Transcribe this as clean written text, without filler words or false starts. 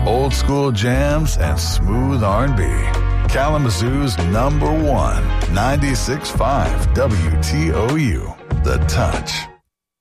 Old school jams and smooth R&B. Kalamazoo's #1, 96.5 WTOU. The Touch.